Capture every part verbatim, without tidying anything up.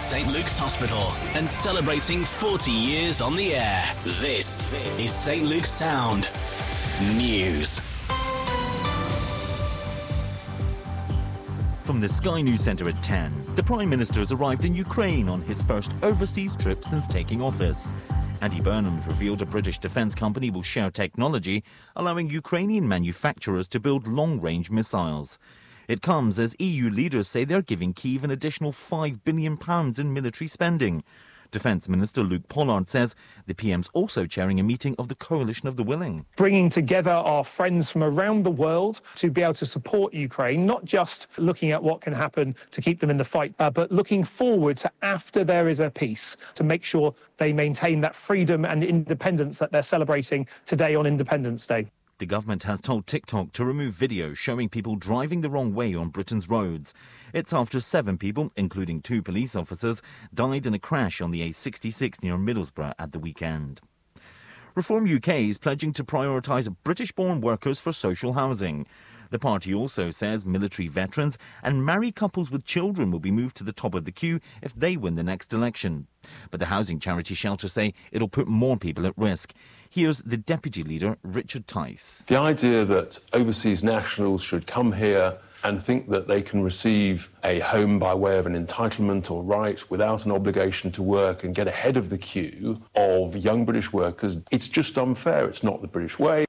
Saint Luke's Hospital and celebrating forty years on the air. This is Saint Luke's Sound News. From the Sky News Centre at ten, the Prime Minister has arrived in Ukraine on his first overseas trip since taking office. Andy Burnham's revealed a British defence company will share technology, allowing Ukrainian manufacturers to build long-range missiles. It comes as E U leaders say they're giving Kyiv an additional five billion pounds in military spending. Defence Minister Luke Pollard says the P M's also chairing a meeting of the Coalition of the Willing. Bringing together our friends from around the world to be able to support Ukraine, not just looking at what can happen to keep them in the fight, uh, but looking forward to after there is a peace, to make sure they maintain that freedom and independence that they're celebrating today on Independence Day. The government has told TikTok to remove videos showing people driving the wrong way on Britain's roads. It's after seven people, including two police officers, died in a crash on the A sixty-six near Middlesbrough at the weekend. Reform U K is pledging to prioritise British-born workers for social housing. The party also says military veterans and married couples with children will be moved to the top of the queue if they win the next election. But the housing charity shelter say it'll put more people at risk. Here's the deputy leader, Richard Tice. The idea that overseas nationals should come here and think that they can receive a home by way of an entitlement or right without an obligation to work and get ahead of the queue of young British workers, it's just unfair. It's not the British way.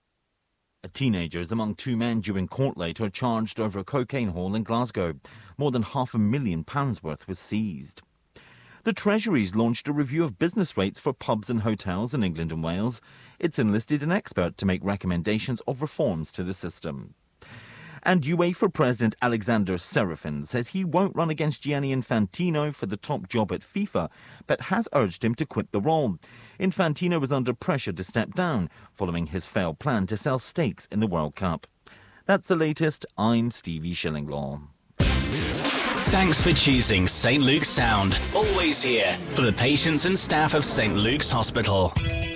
A teenager is among two men due in court later charged over a cocaine haul in Glasgow. More than half a million pounds worth was seized. The Treasury's launched a review of business rates for pubs and hotels in England and Wales. It's enlisted an expert to make recommendations of reforms to the system. And UEFA President Alexander Serafin says he won't run against Gianni Infantino for the top job at FIFA, but has urged him to quit the role. Infantino was under pressure to step down following his failed plan to sell stakes in the World Cup. That's the latest. I'm Stevie Shillinglaw. Thanks for choosing Saint Luke's Sound. Always here for the patients and staff of Saint Luke's Hospital.